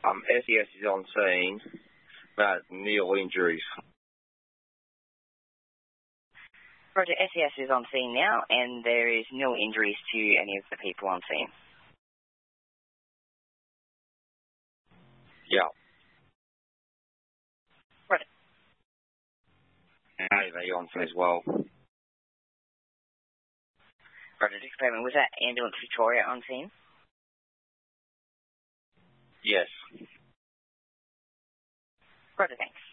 SES is on scene. Nil injuries. Roger, SES is on scene now, and there is nil injuries to any of the people on scene. Yeah. Roger. AV on scene as well. Roger, just confirming, was that Ambulance Victoria on scene? Yes. Roger, thanks.